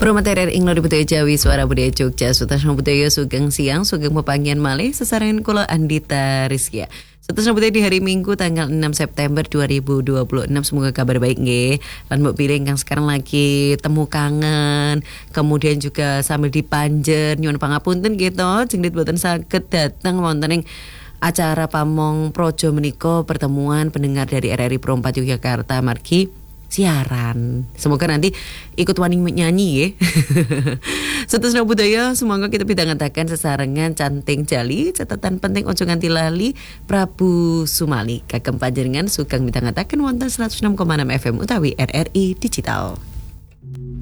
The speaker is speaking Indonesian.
Promoter Inglori Budaya Jawi Suara Budaya Jogja Sutasna Budaya Sugeng Siang Sugeng Pepangian Malih Sesarengan Kula Andita Rizkia. Sutasna Budaya di hari Minggu tanggal 6 September 2026. Semoga kabar baik nggih. Lan mbok pilih yang sekarang lagi temu kangen, kemudian juga sambil dipanjer nyuwun pangapunten gitu jenglit boten saged dateng wonten ing acara Pamong Projo menika pertemuan pendengar dari RRI Pro 4 Yogyakarta margi siaran. Semoga nanti ikut wani nyanyi ya. Sutasna Budaya semoga kita pidangetaken sesarengan canting jali catatan penting ojo nganti lali Prabu Sumali kagem panjenengan sugeng midhangetaken wonten 106,6 FM utawi RRI Digital.